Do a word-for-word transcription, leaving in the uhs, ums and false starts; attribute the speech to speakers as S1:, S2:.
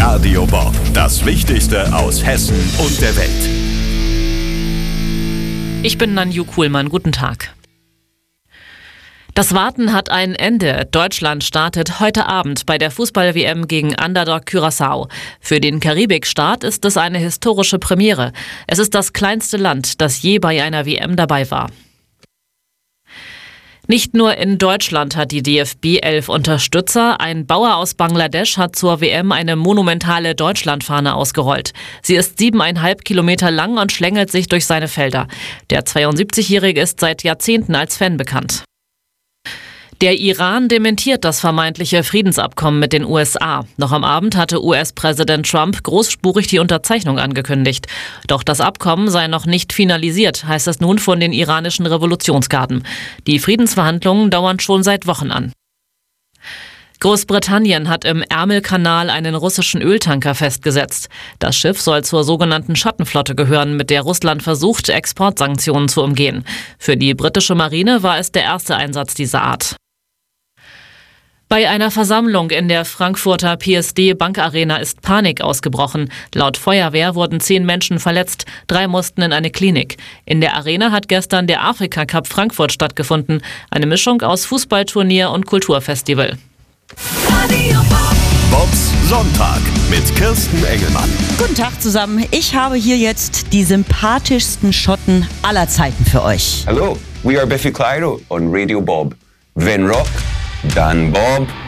S1: Radio Bob, das Wichtigste aus Hessen und der Welt.
S2: Ich bin Nanju Kuhlmann, guten Tag. Das Warten hat ein Ende. Deutschland startet heute Abend bei der Fußball-W M gegen Underdog Curaçao. Für den Karibikstaat ist es eine historische Premiere. Es ist das kleinste Land, das je bei einer W M dabei war. Nicht nur in Deutschland hat die D F B elf Unterstützer. Ein Bauer aus Bangladesch hat zur W M eine monumentale Deutschlandfahne ausgerollt. Sie ist siebeneinhalb Kilometer lang und schlängelt sich durch seine Felder. Der zweiundsiebzigjährige ist seit Jahrzehnten als Fan bekannt. Der Iran dementiert das vermeintliche Friedensabkommen mit den U S A. Noch am Abend hatte U S-Präsident Trump großspurig die Unterzeichnung angekündigt. Doch das Abkommen sei noch nicht finalisiert, heißt es nun von den iranischen Revolutionsgarden. Die Friedensverhandlungen dauern schon seit Wochen an. Großbritannien hat im Ärmelkanal einen russischen Öltanker festgesetzt. Das Schiff soll zur sogenannten Schattenflotte gehören, mit der Russland versucht, Exportsanktionen zu umgehen. Für die britische Marine war es der erste Einsatz dieser Art. Bei einer Versammlung in der Frankfurter P S D Bankarena ist Panik ausgebrochen. Laut Feuerwehr wurden zehn Menschen verletzt, drei mussten in eine Klinik. In der Arena hat gestern der Afrika Cup Frankfurt stattgefunden, eine Mischung aus Fußballturnier und Kulturfestival.
S1: Bobs Sonntag mit Kirsten Engelmann.
S3: Guten Tag zusammen, ich habe hier jetzt die sympathischsten Schotten aller Zeiten für euch.
S4: Hello, we are Biffy Clyro on Radio Bob. Wenn Rock, dann Bob.